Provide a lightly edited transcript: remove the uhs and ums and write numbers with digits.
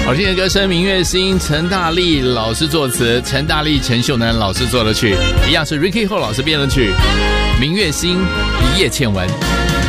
好听的歌声，明月心，陈大力老师作词，陈大力、陈秀楠老师做的曲，一样是 Ricky Ho 老师编的曲，明月心，一夜倩文。